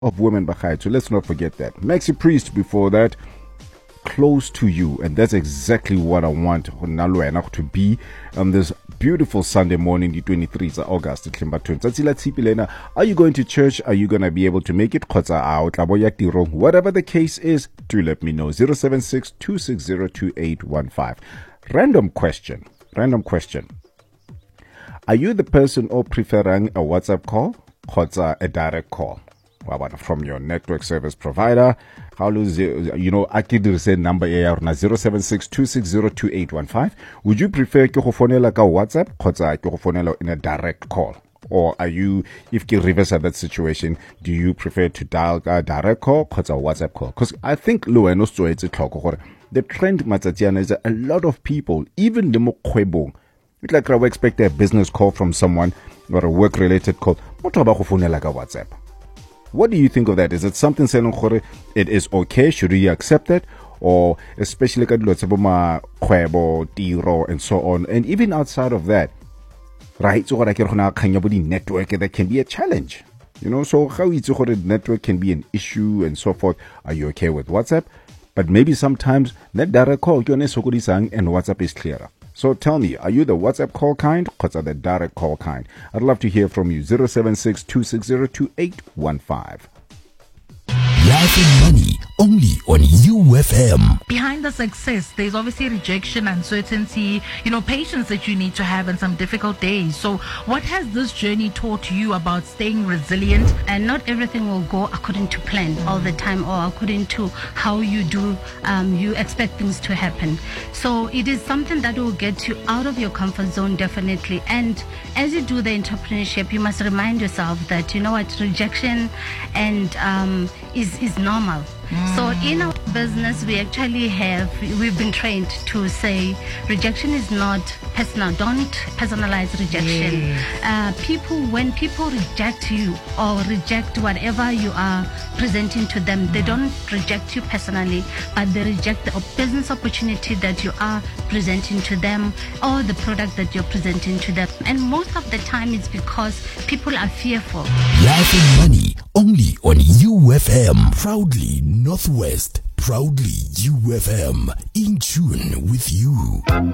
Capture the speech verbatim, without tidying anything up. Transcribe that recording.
of women behind. So let's not forget that. Maxi Priest before that, close to you. And that's exactly what I want to be on this beautiful Sunday morning, the twenty-third of August. Are you going to church? Are you going to be able to make it? Whatever the case is, do let me know. zero seven six, two six zero, two eight one five. Random question. Random question. Are you the person or preferring a WhatsApp call or a direct call? From your network service provider? How does you know, I can say number zero seven six, two six zero, two eight one five. Would you prefer to phone like a WhatsApp or to phone in a direct call? Or are you, if you reverse that situation, do you prefer to dial a direct call or a WhatsApp call? Because I think the trend Matatiana is that a lot of people, even the Mokwebo, it's like I expect a business call from someone or a work related call. What about phone like a WhatsApp? What do you think of that? Is it something saying it is okay? Should we accept it? Or especially kwebo, and so on. And even outside of that, right? So network that can be a challenge. You know, so how is the network can be an issue and so forth. Are you okay with WhatsApp? But maybe sometimes that direct call and WhatsApp is clearer. So tell me, are you the WhatsApp call kind or the direct call kind? I'd love to hear from you. zero seven six, two six zero, two eight one five. Life and Money, only on U F M. Behind the success, there's obviously rejection, uncertainty, you know, patience that you need to have in some difficult days. So what has this journey taught you about staying resilient? And not everything will go according to plan all the time or according to how you do, um, you expect things to happen. So it is something that will get you out of your comfort zone, definitely. And as you do the entrepreneurship, you must remind yourself that, you know what, rejection and um, is is normal. Mm. So in our business, we actually have, we've been trained to say rejection is not personal. Don't personalize rejection. Yes. Uh, people, when people reject you or reject whatever you are presenting to them, mm. they don't reject you personally, but they reject the business opportunity that you are presenting to them or the product that you're presenting to them. And most of the time it's because people are fearful. Life and Money, only on U F M. Proudly Northwest, proudly U F M, in tune with you.